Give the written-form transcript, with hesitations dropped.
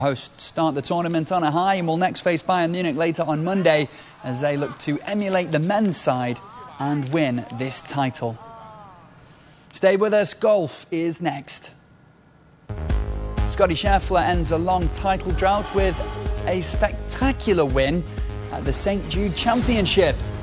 Hosts start the tournament on a high and will next face Bayern Munich later on Monday as they look to emulate the men's side and win this title. Stay with us, golf is next. Scottie Scheffler ends a long title drought with a spectacular win at the St. Jude Championship.